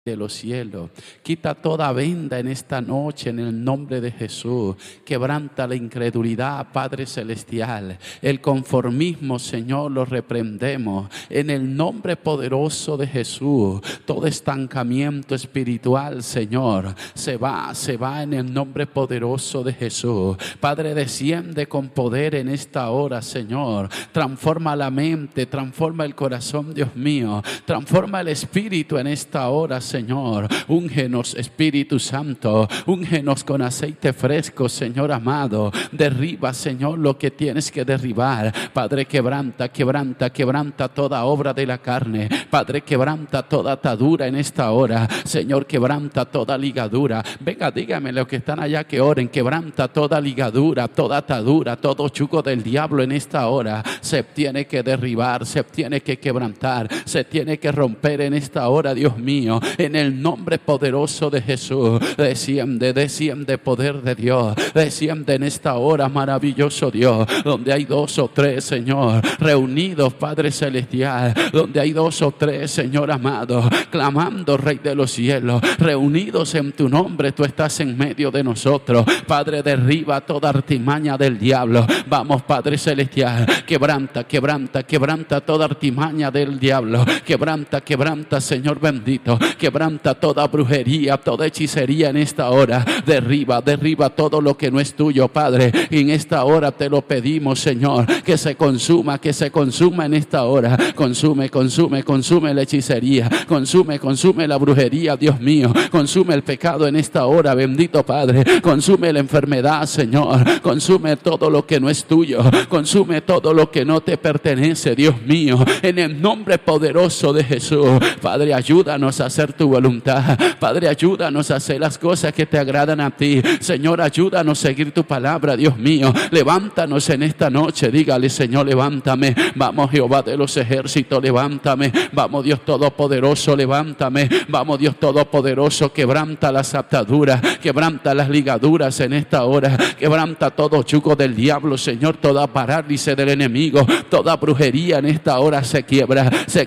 de los cielos. Quita toda venda en esta noche en el nombre de Jesús. Quebranta la incredulidad, Padre Celestial. El conformismo, Señor, lo reprendemos en el nombre poderoso de Jesús. Todo estancamiento espiritual, Señor, se va en el nombre poderoso de Jesús. Padre, desciende con poder en esta hora, Señor. Transforma la mente, transforma el corazón, Dios mío. Transforma el espíritu en esta hora, Señor. Úngenos, Espíritu Santo. Úngenos con aceite fresco, Señor amado. Derriba, Señor, lo que tienes que derribar. Padre, quebranta toda obra de la carne. Padre, quebranta toda atadura en esta hora. Señor, quebranta toda ligadura. Venga, dígame los que están allá que oren. Quebranta toda ligadura, toda atadura, todo yugo del diablo en esta hora. Se tiene que derribar, se tiene que quebrantar, se tiene que romper en esta hora, Dios mío. En el nombre poderoso de Jesús, desciende poder de Dios, desciende en esta hora, maravilloso Dios, donde hay 2 o 3, Señor, reunidos, Padre Celestial, donde hay 2 o 3, Señor amado, clamando, Rey de los cielos, reunidos en tu nombre, tú estás en medio de nosotros. Padre, derriba toda artimaña del diablo. Vamos, Padre Celestial, quebranta toda artimaña del diablo, quebranta, Señor bendito, quebranta toda brujería, toda hechicería en esta hora. Derriba todo lo que no es tuyo, Padre. Y en esta hora te lo pedimos, Señor, que se consuma en esta hora. Consume la hechicería, consume la brujería, Dios mío. Consume el pecado en esta hora, bendito Padre. Consume la enfermedad, Señor. Consume todo lo que no es tuyo. Consume todo lo que no te pertenece, Dios mío. En el nombre poderoso de Jesús, Padre, ayúdanos a hacer tu voluntad. Padre, ayúdanos a hacer las cosas que te agradan a ti. Señor, ayúdanos a seguir tu palabra, Dios mío. Levántanos en esta noche. Dígale, Señor, levántame. Vamos, Jehová de los ejércitos, levántame. Vamos, Dios Todopoderoso, levántame. Vamos, Dios Todopoderoso, quebranta las ataduras, quebranta las ligaduras en esta hora. Quebranta todo yugo del diablo, Señor. Toda parálisis del enemigo, toda brujería en esta hora se quiebra.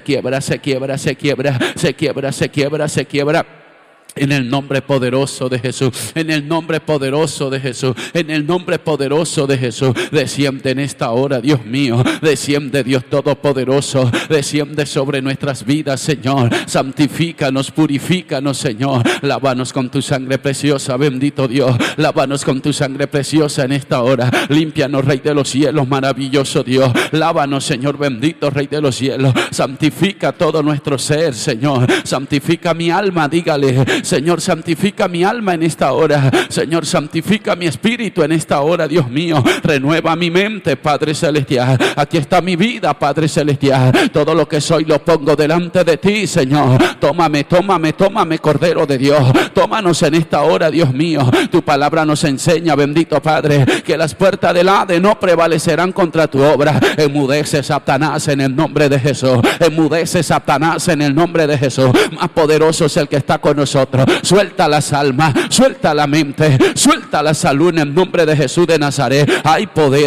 En el nombre poderoso de Jesús, en el nombre poderoso de Jesús, en el nombre poderoso de Jesús. Desciende en esta hora, Dios mío. Desciende, Dios Todopoderoso. Desciende sobre nuestras vidas, Señor. Santifícanos, purifícanos, Señor. Lávanos con tu sangre preciosa, bendito Dios. Lávanos con tu sangre preciosa en esta hora. Límpianos, Rey de los cielos, maravilloso Dios. Lávanos, Señor bendito, Rey de los cielos. Santifica todo nuestro ser, Señor. Santifica mi alma, dígale. Señor, santifica mi alma en esta hora. Señor, santifica mi espíritu en esta hora, Dios mío. Renueva mi mente, Padre Celestial. Aquí está mi vida, Padre Celestial. Todo lo que soy lo pongo delante de ti, Señor. Tómame, Cordero de Dios. Tómanos en esta hora, Dios mío. Tu palabra nos enseña, bendito Padre, que las puertas del Hades no prevalecerán contra tu obra. Enmudece, Satanás, en el nombre de Jesús. Enmudece, Satanás, en el nombre de Jesús. Más poderoso es el que está con nosotros. Suelta las almas, suelta la mente, suelta la salud en el nombre de Jesús de Nazaret. Hay poder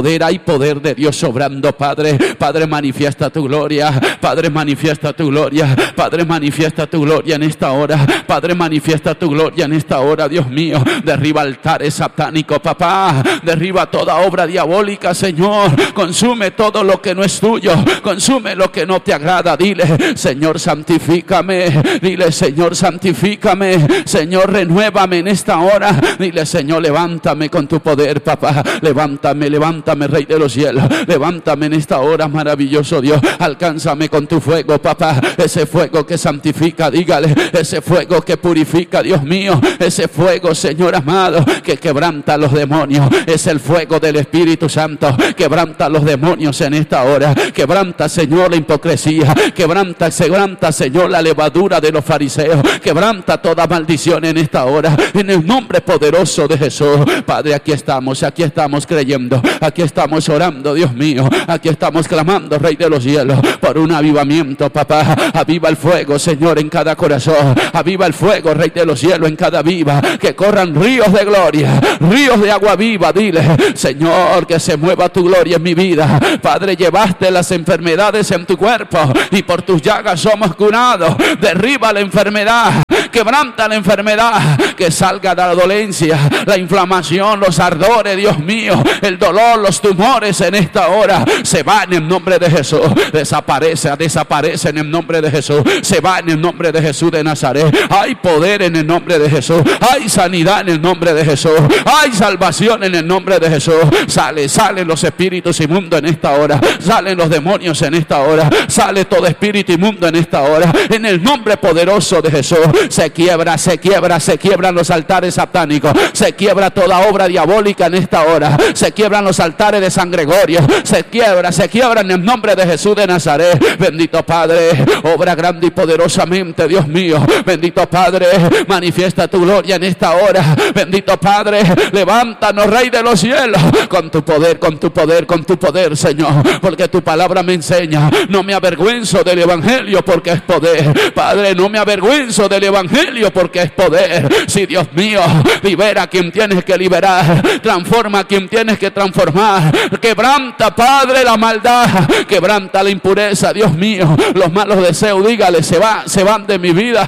de Dios sobrando, Padre. Padre, manifiesta tu gloria. Padre, manifiesta tu gloria. Padre, manifiesta tu gloria en esta hora. Padre, manifiesta tu gloria en esta hora, Dios mío. Derriba altares satánicos, papá. Derriba toda obra diabólica, Señor. Consume todo lo que no es tuyo. Consume lo que no te agrada. Dile, Señor, santifícame. Dile, Señor, santifícame. Señor, renuévame en esta hora. Dile, Señor, levántame con tu poder, papá. Levántame, Rey de los cielos. Levántame en esta hora, maravilloso Dios. Alcánzame con tu fuego, papá. Ese fuego que santifica, dígale. Ese fuego que purifica, Dios mío. Ese fuego, Señor amado, que quebranta los demonios. Es el fuego del Espíritu Santo. Quebranta los demonios en esta hora. Quebranta, Señor, la hipocresía. Quebranta, Señor, la levadura de los fariseos. Quebranta, quebranta toda maldición en esta hora, en el nombre poderoso de Jesús. Padre, aquí estamos creyendo, aquí estamos orando, Dios mío, aquí estamos clamando, Rey de los cielos, por un avivamiento, papá. Aviva el fuego, Señor, en cada corazón, aviva el fuego, Rey de los cielos, en cada vida, que corran ríos de gloria, ríos de agua viva. Dile, Señor, que se mueva tu gloria en mi vida. Padre, llevaste las enfermedades en tu cuerpo y por tus llagas somos curados. Derriba la enfermedad, quebranta la enfermedad, que salga de la dolencia, la inflamación, los ardores, Dios mío, el dolor, los tumores en esta hora se van en el nombre de Jesús. Desaparece en el nombre de Jesús, se va en el nombre de Jesús de Nazaret. Hay poder en el nombre de Jesús, hay sanidad en el nombre de Jesús, hay salvación en el nombre de Jesús. Salen los espíritus inmundos en esta hora, salen los demonios en esta hora, sale todo espíritu inmundo en esta hora, en el nombre poderoso de Jesús. Se quiebran los altares satánicos, se quiebra toda obra diabólica en esta hora, se quiebran los altares de San Gregorio, se quiebra en el nombre de Jesús de Nazaret. Bendito Padre, obra grande y poderosamente, Dios mío. Bendito Padre, manifiesta tu gloria en esta hora. Bendito Padre, levántanos, Rey de los cielos, con tu poder, Señor, porque tu palabra me enseña. No me avergüenzo del evangelio porque es poder. Padre, no me avergüenzo del evangelio porque es poder. Sí, Dios mío, libera a quien tienes que liberar, transforma a quien tienes que transformar, quebranta, Padre, la maldad, quebranta la impureza, Dios mío, los malos deseos, dígale, se van de mi vida.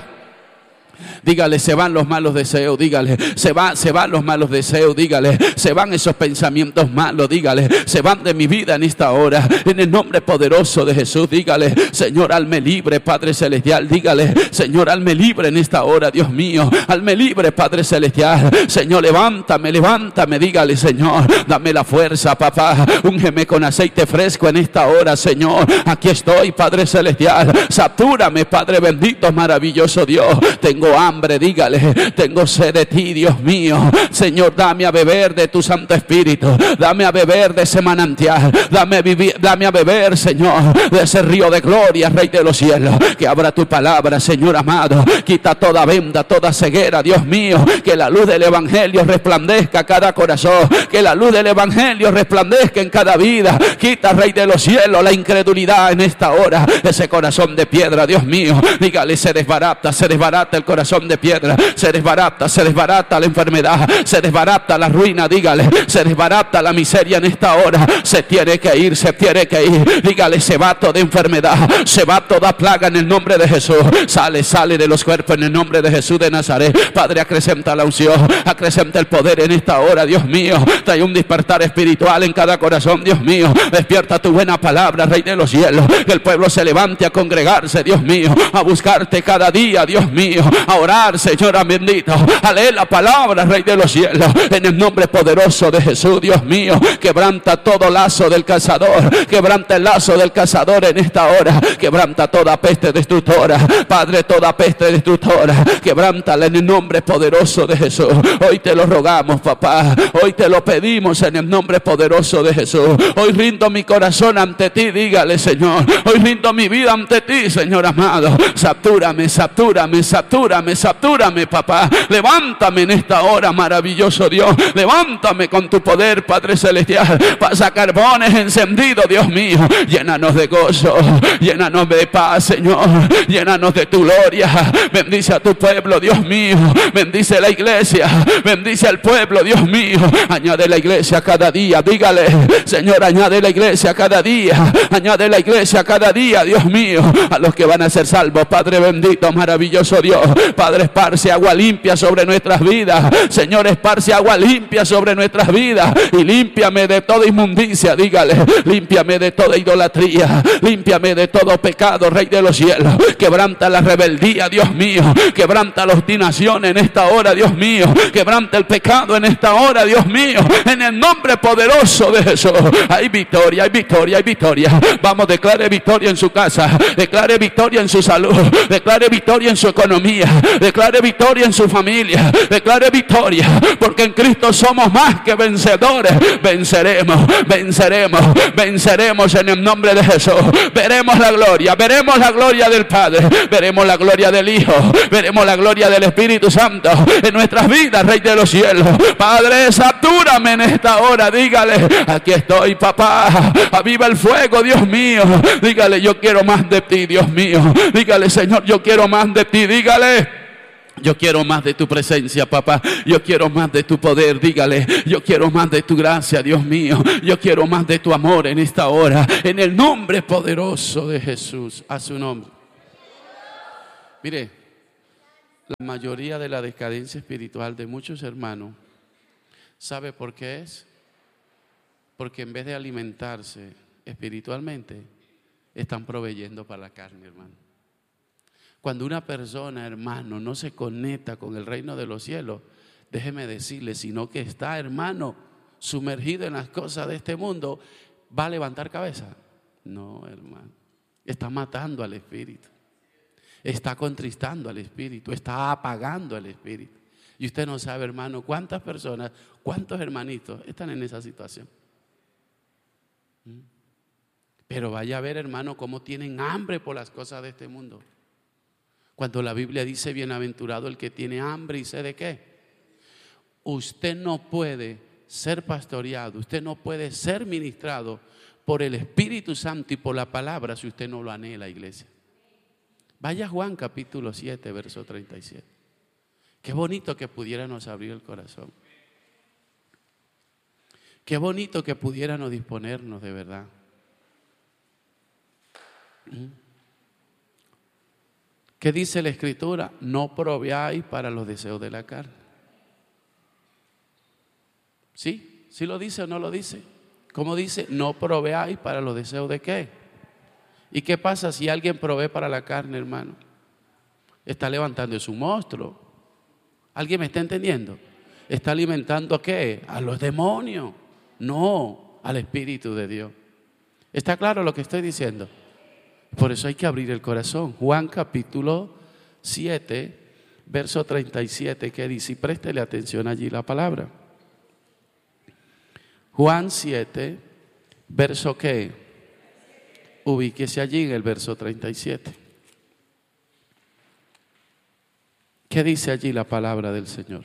Dígale, se van los malos deseos, dígale, se van los malos deseos, dígale, se van esos pensamientos malos, dígale, se van de mi vida en esta hora, en el nombre poderoso de Jesús. Dígale, Señor, hazme libre, Padre celestial. Dígale, Señor, hazme libre en esta hora, Dios mío, hazme libre, Padre celestial. Señor, levántame, dígale, Señor, dame la fuerza, papá, úngeme con aceite fresco en esta hora, Señor. Aquí estoy, Padre celestial, satúrame, Padre bendito, maravilloso Dios. Tengo hambre, dígale, tengo sed de ti, Dios mío. Señor, dame a beber de tu Santo Espíritu, dame a beber de ese manantial, dame a beber, Señor, de ese río de gloria, Rey de los cielos. Que abra tu palabra, Señor amado, quita toda venda, toda ceguera, Dios mío. Que la luz del evangelio resplandezca cada corazón, que la luz del evangelio resplandezca en cada vida. Quita, Rey de los cielos, la incredulidad en esta hora, ese corazón de piedra, Dios mío. Dígale, se desbarata el corazón de piedra, se desbarata la enfermedad, se desbarata la ruina, dígale, se desbarata la miseria en esta hora. Se tiene que ir, dígale, se va toda enfermedad, se va toda plaga en el nombre de Jesús. Sale de los cuerpos en el nombre de Jesús de Nazaret. Padre, acrecenta la unción, acrecenta el poder en esta hora, Dios mío. Trae un despertar espiritual en cada corazón, Dios mío. Despierta tu buena palabra, Rey de los cielos. Que el pueblo se levante a congregarse, Dios mío, a buscarte cada día, Dios mío, a orar, Señor bendito, a leer la palabra, Rey de los cielos, en el nombre poderoso de Jesús, Dios mío. Quebranta todo lazo del cazador, quebranta el lazo del cazador en esta hora, quebranta toda peste destructora, Padre, toda peste destructora, quebrántala en el nombre poderoso de Jesús. Hoy te lo rogamos, papá, hoy te lo pedimos en el nombre poderoso de Jesús. Hoy rindo mi corazón ante ti, dígale, Señor, hoy rindo mi vida ante ti, Señor amado. Satúrame, papá. Levántame en esta hora, maravilloso Dios. Levántame con tu poder, Padre celestial. Pasa carbones encendidos, Dios mío. Llénanos de gozo, llénanos de paz, Señor. Llénanos de tu gloria. Bendice a tu pueblo, Dios mío. Bendice la iglesia, bendice al pueblo, Dios mío. Añade la iglesia cada día, dígale, Señor, añade la iglesia cada día. Añade la iglesia cada día, Dios mío, a los que van a ser salvos, Padre bendito, maravilloso Dios. Padre, esparce agua limpia sobre nuestras vidas, Señor, esparce agua limpia sobre nuestras vidas y límpiame de toda inmundicia, dígale, límpiame de toda idolatría, límpiame de todo pecado, Rey de los cielos. Quebranta la rebeldía, Dios mío, quebranta la obstinación en esta hora, Dios mío, quebranta el pecado en esta hora, Dios mío, en el nombre poderoso de Jesús. Hay victoria, hay victoria, hay victoria. Vamos, declare victoria en su casa, declare victoria en su salud, declare victoria en su economía, declare victoria en su familia, declare victoria, porque en Cristo somos más que vencedores. Venceremos, venceremos, venceremos en el nombre de Jesús. Veremos la gloria del Padre, veremos la gloria del Hijo, veremos la gloria del Espíritu Santo en nuestras vidas, Rey de los cielos. Padre, satúrame en esta hora, dígale, aquí estoy, papá, aviva el fuego, Dios mío, dígale, yo quiero más de ti, Dios mío, dígale, Señor, yo quiero más de ti, dígale, yo quiero más de tu presencia, papá. Yo quiero más de tu poder, dígale. Yo quiero más de tu gracia, Dios mío. Yo quiero más de tu amor en esta hora. En el nombre poderoso de Jesús, a su nombre. Mire, la mayoría de la decadencia espiritual de muchos hermanos, ¿sabe por qué es? Porque en vez de alimentarse espiritualmente, están proveyendo para la carne, hermano. Cuando una persona, hermano, no se conecta con el reino de los cielos, déjeme decirle, sino que está, hermano, sumergido en las cosas de este mundo, ¿va a levantar cabeza? No, hermano. Está matando al espíritu. Está contristando al espíritu. Está apagando al espíritu. Y usted no sabe, hermano, cuántas personas, cuántos hermanitos están en esa situación. Pero vaya a ver, hermano, cómo tienen hambre por las cosas de este mundo. Cuando la Biblia dice, bienaventurado el que tiene hambre y sed de ¿qué? Usted no puede ser pastoreado, usted no puede ser ministrado por el Espíritu Santo y por la palabra si usted no lo anhela, iglesia. Vaya a Juan capítulo 7, verso 37. Qué bonito que pudiéramos abrir el corazón. Qué bonito que pudiéramos disponernos de verdad. ¿Qué dice la Escritura? No proveáis para los deseos de la carne. ¿Sí? ¿Sí lo dice o no lo dice? ¿Cómo dice? No proveáis para los deseos de ¿qué? ¿Y qué pasa si alguien provee para la carne, hermano? Está levantando su monstruo. ¿Alguien me está entendiendo? Está alimentando ¿a qué? A los demonios, no al Espíritu de Dios. ¿Está claro lo que estoy diciendo? Por eso hay que abrir el corazón. Juan capítulo 7, verso 37, ¿qué dice? Y préstele atención allí la palabra. Juan 7, verso ¿qué? Ubíquese allí en el verso 37. ¿Qué dice allí la palabra del Señor?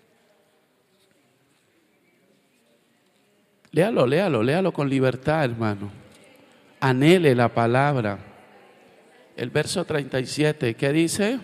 Léalo con libertad, hermano. Anhele la palabra. El verso 37, ¿qué dice?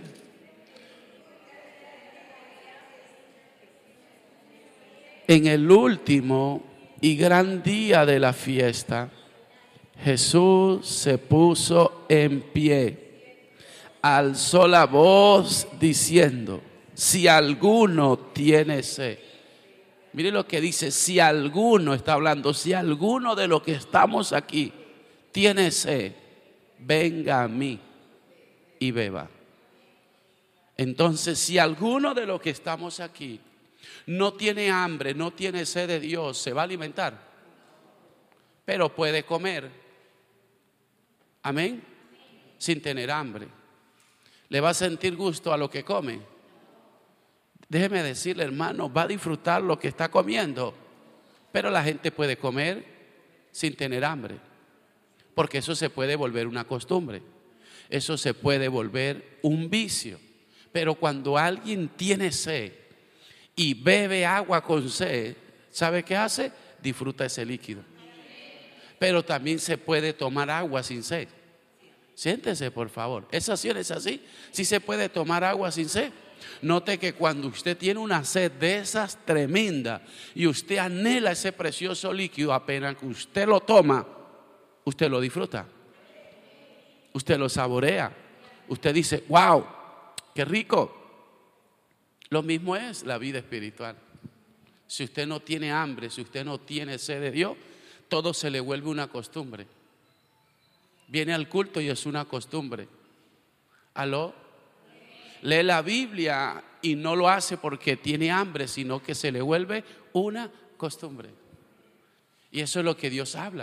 En el último y gran día de la fiesta, Jesús se puso en pie, alzó la voz diciendo, si alguno tiene sed. Mire lo que dice, si alguno está hablando, si alguno de los que estamos aquí tiene sed, venga a mí y beba. Entonces, si alguno de los que estamos aquí no tiene hambre, no tiene sed de Dios, se va a alimentar, pero puede comer, amén, sin tener hambre. ¿Le va a sentir gusto a lo que come? Déjeme decirle, hermano, va a disfrutar lo que está comiendo, pero la gente puede comer sin tener hambre. Porque eso se puede volver una costumbre, eso se puede volver un vicio. Pero cuando alguien tiene sed y bebe agua con sed, ¿sabe qué hace? Disfruta ese líquido. Pero también se puede tomar agua sin sed. Siéntese, por favor. ¿Esa acción es así? ¿Sí se puede tomar agua sin sed? Note que cuando usted tiene una sed de esas tremendas y usted anhela ese precioso líquido, apenas que usted lo toma, usted lo disfruta, usted lo saborea, usted dice, wow, qué rico. Lo mismo es la vida espiritual. Si usted no tiene hambre, si usted no tiene sed de Dios, todo se le vuelve una costumbre. Viene al culto y es una costumbre. ¿Aló? Lee la Biblia y no lo hace porque tiene hambre, sino que se le vuelve una costumbre. Y eso es lo que Dios habla.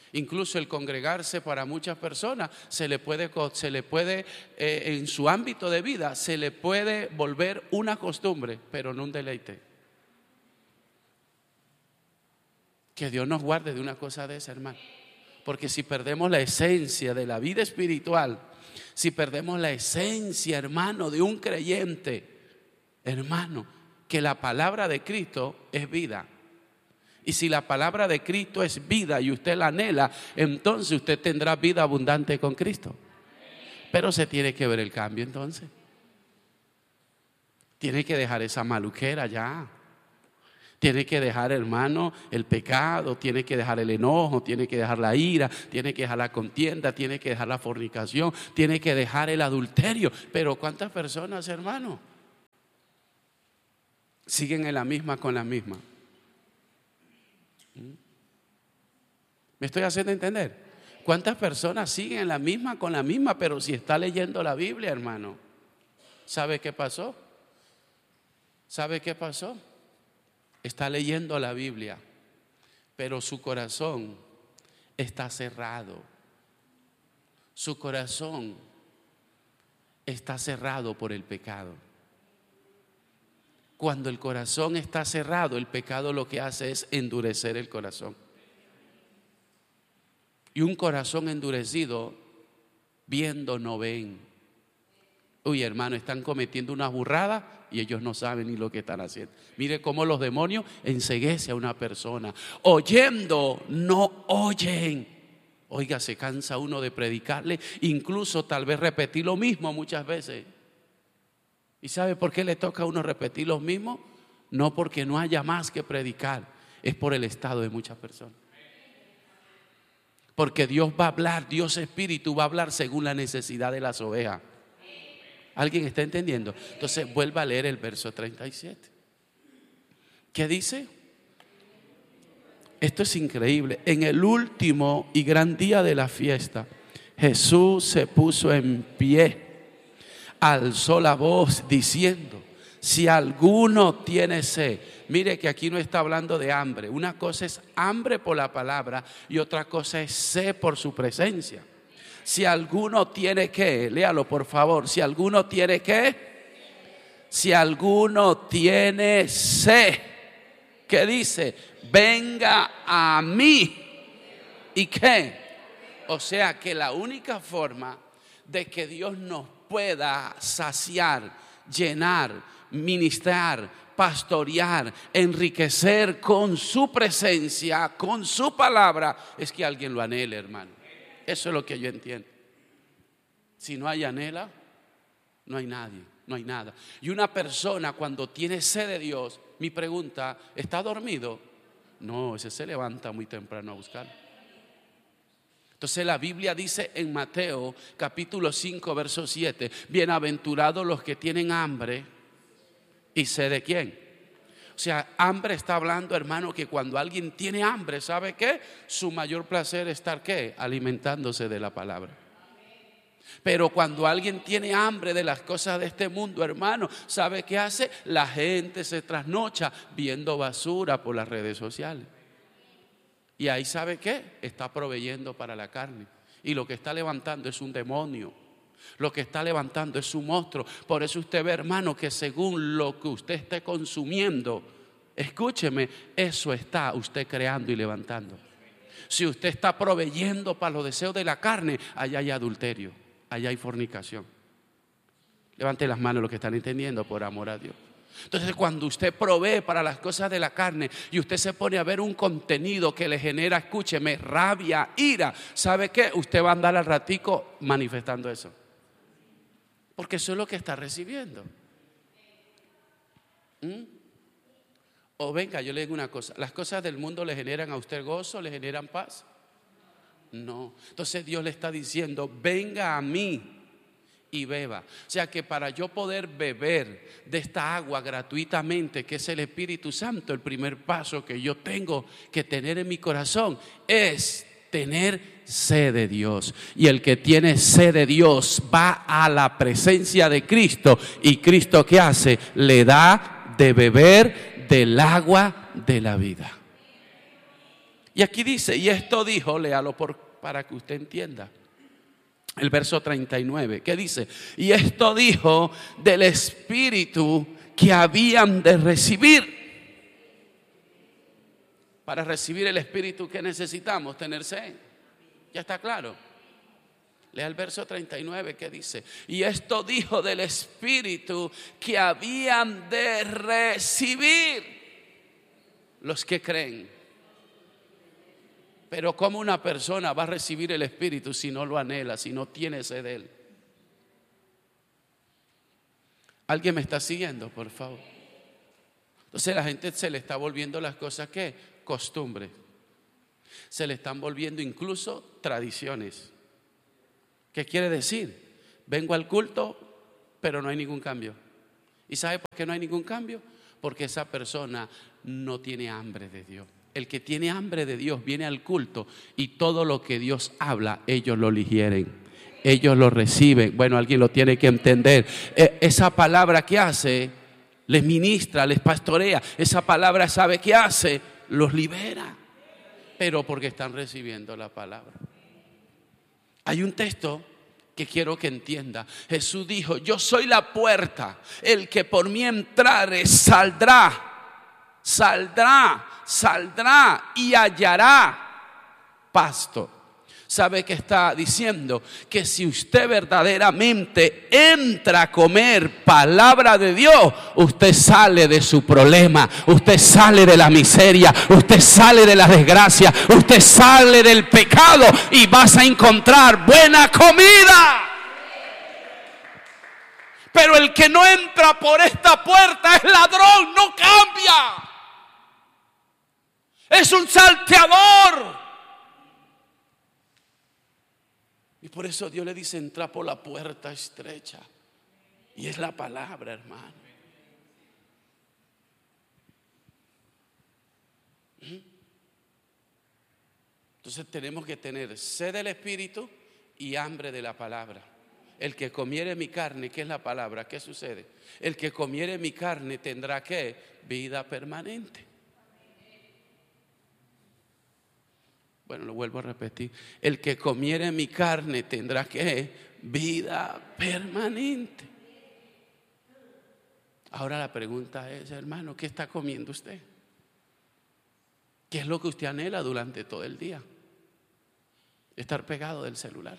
Incluso el congregarse para muchas personas se le puede en su ámbito de vida, se le puede volver una costumbre, pero no un deleite. Que Dios nos guarde de una cosa de esa, hermano. Porque si perdemos la esencia de la vida espiritual, si perdemos la esencia, hermano, de un creyente, hermano, que la palabra de Cristo es vida. Y si la palabra de Cristo es vida y usted la anhela, entonces usted tendrá vida abundante con Cristo. Pero se tiene que ver el cambio entonces. Tiene que dejar esa maluquera ya. Tiene que dejar, hermano, el pecado, tiene que dejar el enojo, tiene que dejar la ira, tiene que dejar la contienda, tiene que dejar la fornicación, tiene que dejar el adulterio. Pero ¿cuántas personas, hermano, siguen en la misma con la misma? ¿Me estoy haciendo entender? ¿Cuántas personas siguen en la misma con la misma? Pero si está leyendo la Biblia, hermano, ¿sabe qué pasó? ¿Sabe qué pasó? Está leyendo la Biblia, pero su corazón está cerrado. Su corazón está cerrado por el pecado. Cuando el corazón está cerrado, el pecado lo que hace es endurecer el corazón. Y un corazón endurecido, viendo no ven. Uy, hermano, están cometiendo una burrada y ellos no saben ni lo que están haciendo. Mire cómo los demonios enceguecen a una persona. Oyendo, no oyen. Oiga, se cansa uno de predicarle, incluso tal vez repetir lo mismo muchas veces. ¿Y sabe por qué le toca a uno repetir lo mismo? No porque no haya más que predicar, es por el estado de muchas personas. Porque Dios va a hablar, Dios Espíritu va a hablar según la necesidad de las ovejas. ¿Alguien está entendiendo? Entonces vuelva a leer el verso 37. ¿Qué dice? Esto es increíble. En el último y gran día de la fiesta, Jesús se puso en pie, alzó la voz diciendo: si alguno tiene sed. Mire que aquí no está hablando de hambre. Una cosa es hambre por la palabra y otra cosa es sed por su presencia. Si alguno tiene que, léalo por favor. Si alguno tiene que, si alguno tiene sed, ¿qué dice? Venga a mí. ¿Y qué? O sea que la única forma de que Dios nos pueda saciar, llenar, ministrar, pastorear, enriquecer con su presencia, con su palabra, es que alguien lo anhele, hermano. Eso es lo que yo entiendo. Si no hay anhela, no hay nadie, no hay nada. Y una persona cuando tiene sed de Dios, mi pregunta, ¿está dormido? No, ese se levanta muy temprano a buscar. Entonces la Biblia dice en Mateo capítulo 5 verso 7: bienaventurados los que tienen hambre y sed de ¿quién? O sea, hambre está hablando, hermano, que cuando alguien tiene hambre, ¿sabe qué? Su mayor placer es estar ¿qué? Alimentándose de la palabra. Pero cuando alguien tiene hambre de las cosas de este mundo, hermano, ¿sabe qué hace? La gente se trasnocha viendo basura por las redes sociales. Y ahí, ¿sabe qué? Está proveyendo para la carne. Y lo que está levantando es un demonio. Lo que está levantando es un monstruo. Por eso usted ve, hermano, que según lo que usted esté consumiendo, escúcheme, eso está usted creando y levantando. Si usted está proveyendo para los deseos de la carne, allá hay adulterio, allá hay fornicación. Levante las manos los que están entendiendo, por amor a Dios. Entonces cuando usted provee para las cosas de la carne y usted se pone a ver un contenido que le genera, escúcheme, rabia, ira, ¿sabe qué? Usted va a andar al ratico manifestando eso. Porque eso es lo que está recibiendo. O venga, yo le digo una cosa: ¿las cosas del mundo le generan a usted gozo, le generan paz? No. Entonces Dios le está diciendo: venga a mí y beba. O sea que para yo poder beber de esta agua gratuitamente, que es el Espíritu Santo, el primer paso que yo tengo que tener en mi corazón es tener sed de Dios. Y el que tiene sed de Dios va a la presencia de Cristo. Y Cristo, ¿qué hace? Le da de beber del agua de la vida. Y aquí dice, y esto dijo, léalo para que usted entienda. El verso 39, ¿qué dice? Y esto dijo del Espíritu que habían de recibir. Para recibir el Espíritu, ¿qué necesitamos? Tener sed. ¿Ya está claro? Lea el verso 39, ¿qué dice? Y esto dijo del Espíritu que habían de recibir los que creen. Pero ¿cómo una persona va a recibir el Espíritu si no lo anhela, si no tiene sed de él? ¿Alguien me está siguiendo, por favor? Entonces la gente se le está volviendo las cosas, ¿qué? Costumbres. Se le están volviendo incluso tradiciones. ¿Qué quiere decir? Vengo al culto, pero no hay ningún cambio. ¿Y sabe por qué no hay ningún cambio? Porque esa persona no tiene hambre de Dios. El que tiene hambre de Dios viene al culto y todo lo que Dios habla, ellos lo digieren, ellos lo reciben. Bueno, alguien lo tiene que entender. Esa palabra que hace, les ministra, les pastorea. Esa palabra, ¿sabe qué hace? Los libera. Pero porque están recibiendo la palabra. Hay un texto que quiero que entienda. Jesús dijo, yo soy la puerta, el que por mí entrare saldrá y hallará pasto. ¿Sabe qué está diciendo? Que si usted verdaderamente entra a comer palabra de Dios, usted sale de su problema, usted sale de la miseria, usted sale de la desgracia, usted sale del pecado y vas a encontrar buena comida. Pero el que no entra por esta puerta es ladrón, no cambia. Es un salteador. Y por eso Dios le dice, entra por la puerta estrecha. Y es la palabra, hermano. Entonces tenemos que tener sed del Espíritu y hambre de la palabra. El que comiere mi carne, ¿qué es la palabra? ¿Qué sucede? El que comiere mi carne tendrá ¿qué? Vida permanente. Bueno, lo vuelvo a repetir. El que comiere mi carne tendrá ¿qué? Vida permanente. Ahora la pregunta es, hermano, ¿qué está comiendo usted? ¿Qué es lo que usted anhela durante todo el día? Estar pegado del celular.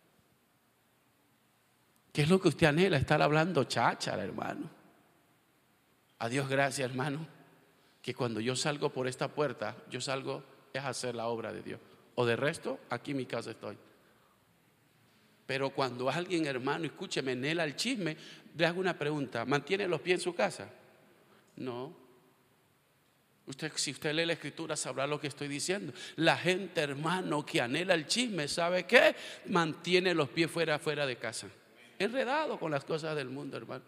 ¿Qué es lo que usted anhela? Estar hablando cháchara, hermano. A Dios gracias, hermano, que cuando yo salgo por esta puerta, yo salgo es hacer la obra de Dios. O de resto, aquí en mi casa estoy. Pero cuando alguien, hermano, escúcheme, anhela el chisme, le hago una pregunta: ¿mantiene los pies en su casa? No. Si usted lee la Escritura sabrá lo que estoy diciendo. La gente, hermano, que anhela el chisme, ¿sabe qué? Mantiene los pies fuera de casa. Enredado con las cosas del mundo, hermano.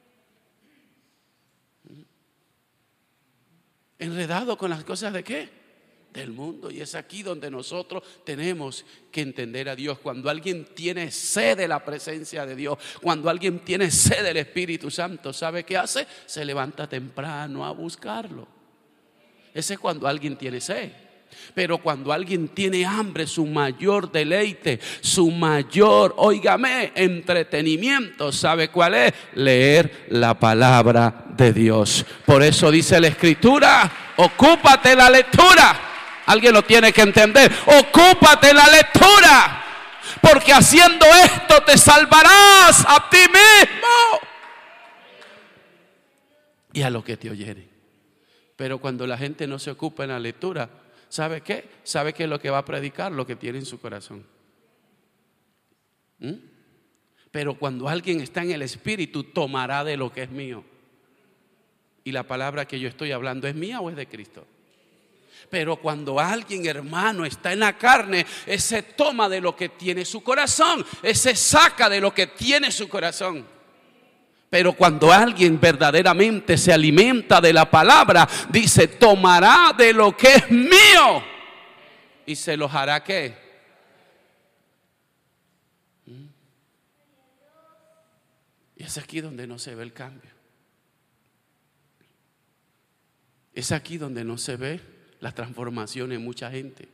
Enredado con las cosas de ¿qué? Del mundo. Y es aquí donde nosotros tenemos que entender a Dios. Cuando alguien tiene sed de la presencia de Dios, cuando alguien tiene sed del Espíritu Santo, ¿sabe qué hace? Se levanta temprano a buscarlo. Ese es cuando alguien tiene sed. Pero cuando alguien tiene hambre, su mayor deleite, su mayor, óigame, entretenimiento, ¿sabe cuál es? Leer la palabra de Dios. Por eso dice la Escritura, ocúpate de la lectura. Alguien lo tiene que entender. Ocúpate de la lectura, porque haciendo esto te salvarás a ti mismo y a los que te oyeren. Pero cuando la gente no se ocupa en la lectura, ¿sabe qué? ¿Sabe qué es lo que va a predicar? Lo que tiene en su corazón. Pero cuando alguien está en el Espíritu, tomará de lo que es mío. ¿Y la palabra que yo estoy hablando es mía o es de Cristo? Pero cuando alguien, hermano, está en la carne, ese toma de lo que tiene su corazón, ese saca de lo que tiene su corazón. Pero cuando alguien verdaderamente se alimenta de la palabra, dice, tomará de lo que es mío y se los hará ¿qué? Y es aquí donde no se ve el cambio. Es aquí donde no se ve la transformación en mucha gente.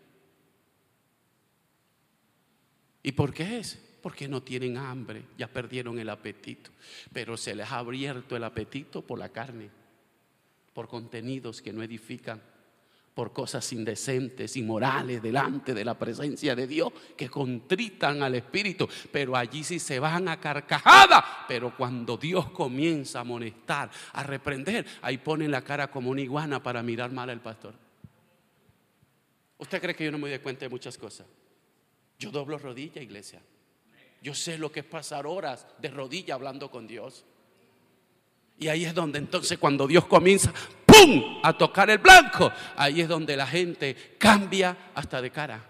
¿Y por qué es? Porque no tienen hambre, ya perdieron el apetito, pero se les ha abierto el apetito por la carne, por contenidos que no edifican, por cosas indecentes, inmorales delante de la presencia de Dios, que contritan al espíritu, pero allí sí se van a carcajada. Pero cuando Dios comienza a amonestar, a reprender, ahí ponen la cara como una iguana para mirar mal al pastor. ¿Usted cree que yo no me doy cuenta de muchas cosas? Yo doblo rodilla, iglesia. Yo sé lo que es pasar horas de rodilla hablando con Dios. Y ahí es donde entonces cuando Dios comienza, ¡pum!, a tocar el blanco, ahí es donde la gente cambia hasta de cara.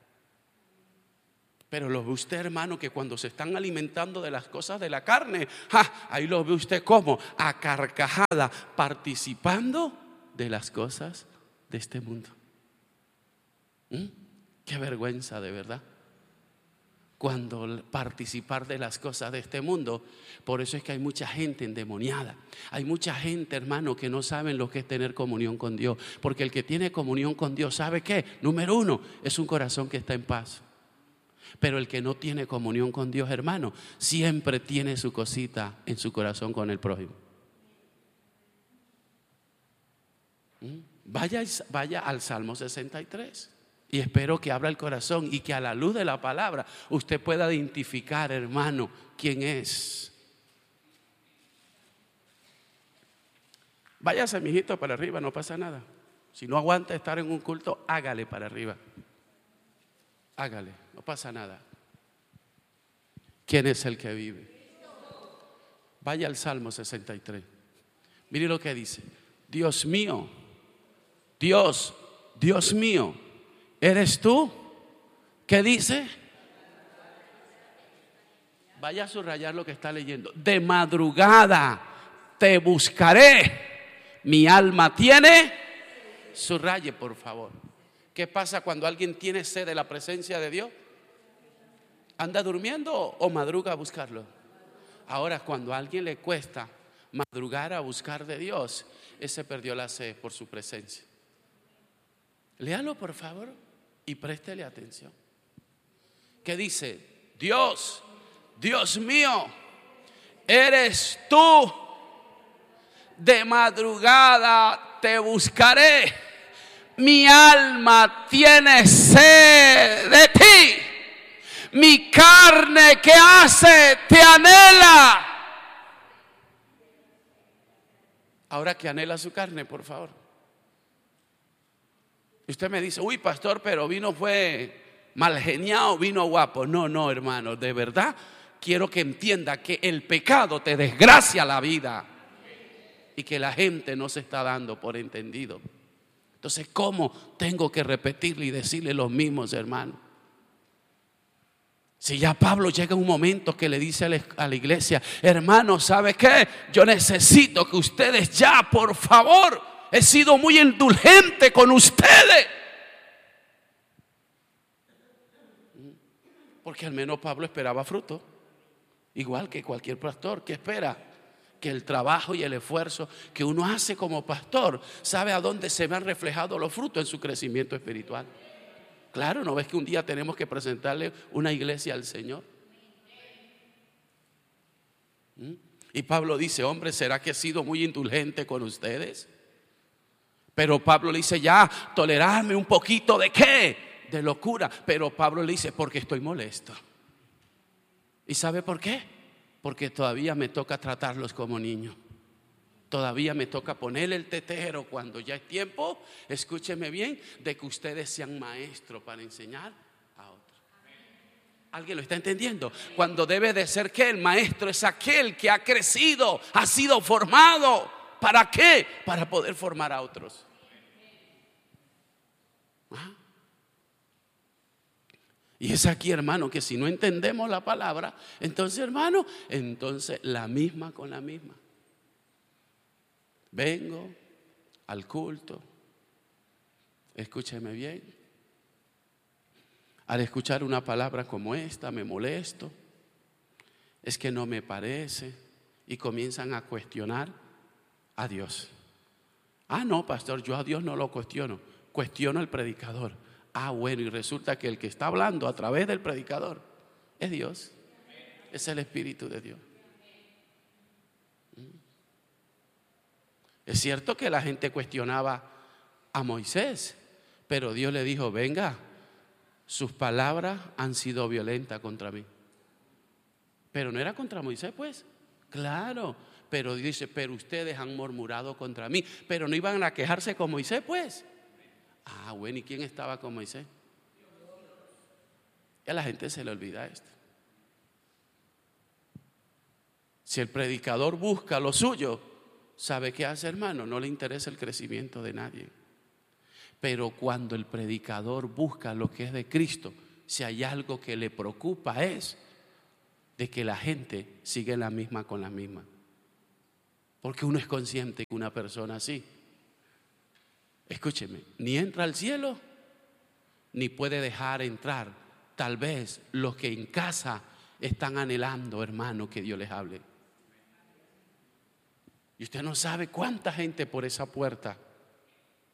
Pero lo ve usted, hermano, que cuando se están alimentando de las cosas de la carne, ahí lo ve usted como a carcajada, participando de las cosas de este mundo. Qué vergüenza, de verdad, cuando participar de las cosas de este mundo. Por eso es que hay mucha gente endemoniada. Hay mucha gente, hermano, que no saben lo que es tener comunión con Dios. Porque el que tiene comunión con Dios, ¿sabe qué? Número uno, es un corazón que está en paz. Pero el que no tiene comunión con Dios, hermano, siempre tiene su cosita en su corazón con el prójimo. Vaya al Salmo 63. Y espero que abra el corazón y que a la luz de la palabra usted pueda identificar, hermano, quién es. Váyase, mijito, para arriba, no pasa nada. Si no aguanta estar en un culto, hágale para arriba. Hágale, no pasa nada. ¿Quién es el que vive? Vaya al Salmo 63. Mire lo que dice. Dios mío, Dios mío, ¿eres tú? ¿Qué dice? Vaya a subrayar lo que está leyendo. De madrugada te buscaré. Mi alma tiene. Subraye, por favor. ¿Qué pasa cuando alguien tiene sed de la presencia de Dios? ¿Anda durmiendo o madruga a buscarlo? Ahora, cuando a alguien le cuesta madrugar a buscar de Dios, ese perdió la sed por su presencia. Léalo, por favor, y préstele atención. ¿Qué dice? Dios mío, eres tú. De madrugada te buscaré. Mi alma tiene sed de ti. Mi carne, ¿qué hace? Te anhela. Ahora, que anhela su carne, por favor. Usted me dice, uy, pastor, pero vino fue mal geniado, vino guapo. No, hermano, de verdad quiero que entienda que el pecado te desgracia la vida y que la gente no se está dando por entendido. Entonces, ¿cómo tengo que repetirle y decirle los mismos, hermanos? Si ya Pablo llega un momento que le dice a la iglesia, hermano, ¿sabe qué? Yo necesito que ustedes ya, por favor, he sido muy indulgente con ustedes. Porque al menos Pablo esperaba fruto, igual que cualquier pastor. ¿Qué espera? Que el trabajo y el esfuerzo que uno hace como pastor, sabe a dónde se ven reflejados los frutos en su crecimiento espiritual. Claro, ¿no ves que un día tenemos que presentarle una iglesia al Señor? Y Pablo dice, hombre, ¿será que he sido muy indulgente con ustedes? Pero Pablo le dice, ya, tolerarme un poquito ¿de qué? De locura. Pero Pablo le dice, porque estoy molesto. ¿Y sabe por qué? Porque todavía me toca tratarlos como niños. Todavía me toca ponerle el tetero cuando ya es tiempo, escúcheme bien, de que ustedes sean maestros para enseñar a otros. ¿Alguien lo está entendiendo? Cuando debe de ser que el maestro es aquel que ha crecido, ha sido formado. ¿Para qué? Para poder formar a otros. Y es aquí, hermano, que si no entendemos la palabra, entonces, hermano, entonces la misma con la misma. Vengo al culto, escúcheme bien. Al escuchar una palabra como esta me molesto, es que no me parece, y comienzan a cuestionar a Dios. No, pastor, yo a Dios no lo cuestiono. cuestiona al predicador. Ah, bueno, y resulta que el que está hablando a través del predicador es Dios, es el Espíritu de Dios. Es cierto que la gente cuestionaba a Moisés, pero Dios le dijo: venga, sus palabras han sido violentas contra mí. Pero no era contra Moisés, pues. Claro, pero Dios dice: pero ustedes han murmurado contra mí. Pero no iban a quejarse con Moisés, pues. Ah, bueno, ¿y quién estaba con Moisés? Y a la gente se le olvida esto. Si el predicador busca lo suyo, ¿sabe qué hace, hermano? No le interesa el crecimiento de nadie. Pero cuando el predicador busca lo que es de Cristo, si hay algo que le preocupa es de que la gente sigue la misma con la misma. Porque uno es consciente que una persona así, escúcheme, ni entra al cielo, ni puede dejar entrar tal vez los que en casa están anhelando, hermano, que Dios les hable. Y usted no sabe cuánta gente por esa puerta